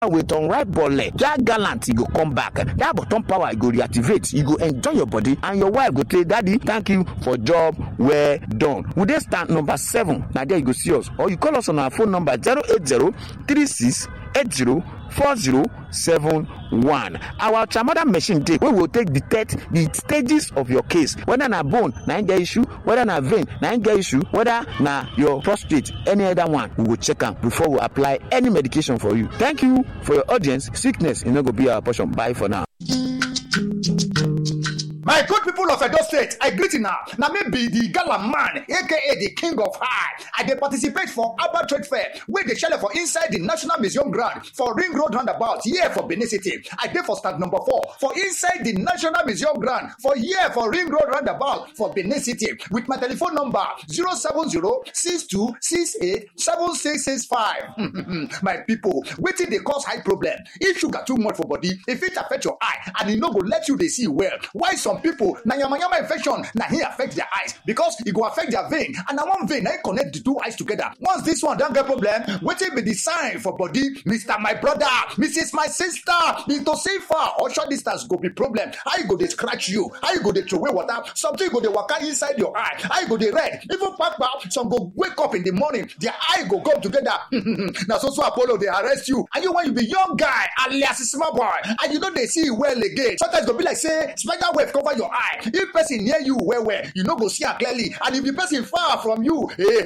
with unripe bole, that gallant you go come back, that bottom power you go reactivate, you go enjoy your body, and your wife go say, daddy, thank you for job well done. We dey stand number 7. Now there you go see us, or you call us on our phone number 080-3680-4071. Our ultramoder machine dey wey will take detect the stages of your case, whether na bone na get issue, whether na vein na get issue, whether na your prostate, any other one, we go check am before we apply any medication for you. Thank you for your audience. Sickness e no go be our portion. Bye for now. My good people of Edo State, I greet you now. Now maybe the gala man, aka the king of high. I dey participate for Abba Trade Fair, where they shell for inside the National Museum ground for Ring Road roundabout, here for Benin City. I dey for stand number 4 for inside the National Museum ground for here for Ring Road roundabout for Benin City with my telephone number 070-6268-7665. My people, wetin dey cause high problem? If sugar too much for body, if it affect your eye and e no go let you dey see well. Why some people na yamayama infection na here affect their eyes because e go affect their vein and na one vein na connect the two eyes together. Once this one don get problem, wetin be the sign for body? Mr. My brother, Mrs. My sister, into see far or short distance go be problem. How you go dey scratch you? How you go dey throway water? Something go dey waka inside your eye. How you go dey red? Even kpakpa, some go wake up in the morning, their eye go come together. Na so Apollo dey arrest you. And you when you be young guy alias small boy and you no dey see well again. Sometimes go be like say spider web cover your eye. If person near you well, you no go see her clearly. And if the person far from you,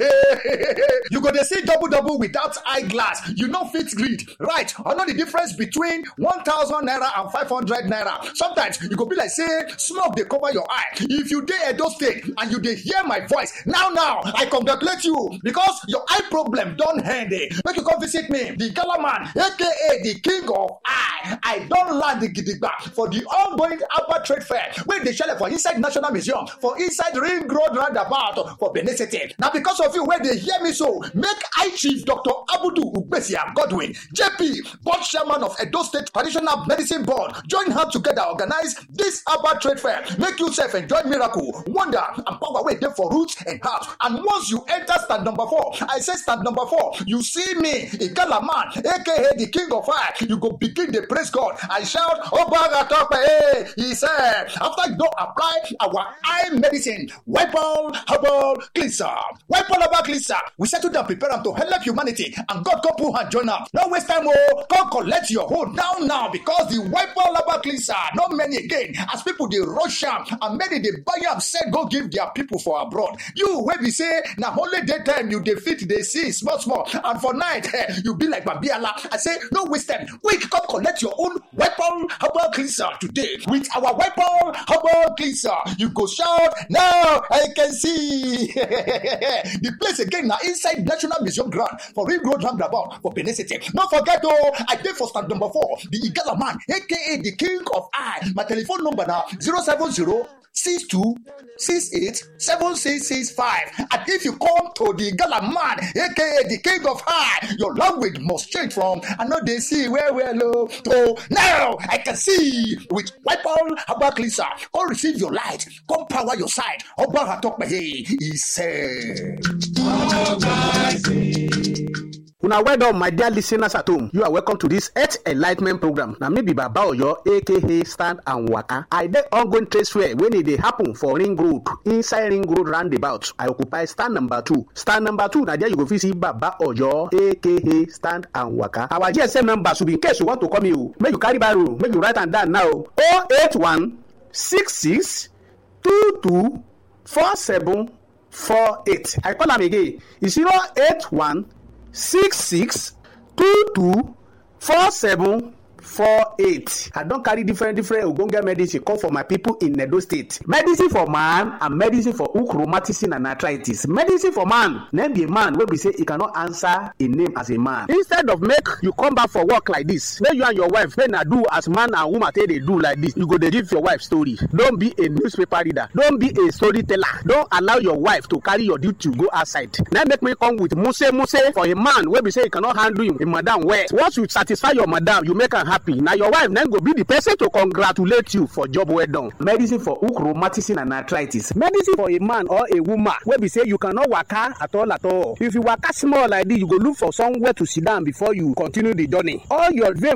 you go dey see double without eyeglass. You no fit read. Right? I know the difference between 1,000 naira and 500 naira. Sometimes you go be like say smoke dey cover your eye. If you dey Edo State and you dey hear my voice, now I congratulate you because your eye problem don end. Make you come visit me, the Gala man, aka the king of eye. I don land the gidigba for the ongoing Abba Trade Fair wey dey shele for inside National Museum, for inside Ring Road roundabout for Benin City. Now because of you wey dey hear me so, make I Chief Dr. Abudu Ugbesia Godwin, JP, board chairman of Edo State Traditional Medicine Board, join hands together organize this Abba Trade Fair. Make yourself enjoy miracle, wonder, and power wey dey for roots and herbs. And once you enter stand number 4, I say stand number 4, you see me, Igala man, aka the king of fire, you go begin to praise God and shout, Obaga Tope, hey, he said, after you don't apply our eye medicine, Wipol Herbal Cleanser. Wipol Herbal Cleanser, we settle down, prepare them to help humanity, and God come pull and join up. No waste time, come collect your hold now, because the Wipol Herbal Cleanser, not many again, as people they rush up and many they buy up, said go give their people for abroad. You where we say, now only daytime you defeat they see small, and for night you be like Babiala. I say, no waste time, quick, come collect your own Wipol Herbal Cleanser today. With our Wipol Herbal Cleanser, you go shout, now I can see. The place again now inside National Museum ground for Ring Road roundabout for Benin City. Don't forget I did for stand number 4, the Igala man, aka the king of eye. My telephone number now 070-6268-7665. And if you come to the Gala man, aka the king of high, your language must change from I know they see where low to now I can see with Wipol Herbal Cleanser. Come receive your light, come power your side. Oba Hatokpe, he said. Una well done, my dear listeners at home. You are welcome to this Earth Enlightenment program. Now, maybe Baba Oyo, aka Stand and Waka. I dey ongoing trade fair when it dey happen for Ring Road, inside Ring Road roundabout. I occupy stand number 2. Stand number 2, now there you go visit Baba Oyo, aka Stand and Waka. Our GSM number should be in case you want to come here. Make you carry barrow, make you write and down now. 081 66 22 47 48. I call them again. It's 081 66 22 47 48. I don't carry different ogbonge medicine come for my people in Edo State. Medicine for man and medicine for hook rheumatism and arthritis. Medicine for man, name be a man wey be say he cannot answer a name as a man. Instead of make you come back for work like this, make you and your wife make na do as man and woman take dey do like this. You go dey give your wife story. Don't be a newspaper reader. Don't be a storyteller. Don't allow your wife to carry your duty to go outside. Now make me come with muse for a man wey be say he cannot handle him, a madam well. Once you satisfy your madam, you make her happy na your wife na go be the person to congratulate you for job well done. Medicine for hook rheumatism and arthritis, medicine for a man or a woman wey be say you cannot waka at all. If you waka small like this, you go look for somewhere to sit down before you continue the journey. All your vein